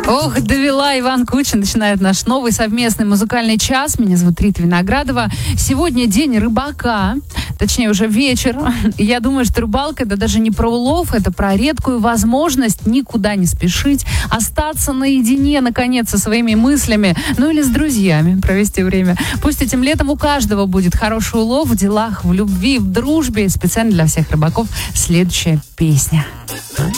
Ох, довела Иван Кучин. Начинает наш новый совместный музыкальный час. Меня зовут Рита Виноградова. Сегодня день рыбака. Точнее, уже вечер. Я думаю, что рыбалка — это даже не про улов, это про редкую возможность никуда не спешить, остаться наедине, наконец, со своими мыслями, ну или с друзьями провести время. Пусть этим летом у каждого будет хороший улов в делах, в любви, в дружбе. Специально для всех рыбаков следующая песня.